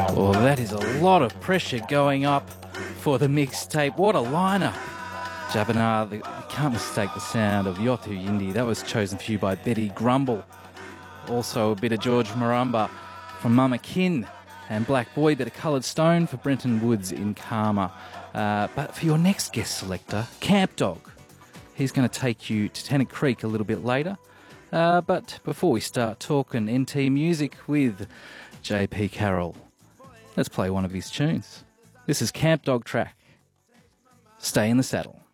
Well, that is a lot of pressure going up for the mixtape. What a lineup. Jabana, you can't mistake the sound of Yothu Yindi. That was chosen for you by Betty Grumble. Also a bit of George Marumba from Mama Kin, and Black Boy, bit of Coloured Stone for Brenton Woods in Karma. But for your next guest selector, Camp Dog. He's going to take you to Tennant Creek a little bit later. But before we start talking NT music with JP Carroll, let's play one of his tunes. This is Camp Dog track, Stay in the Saddle.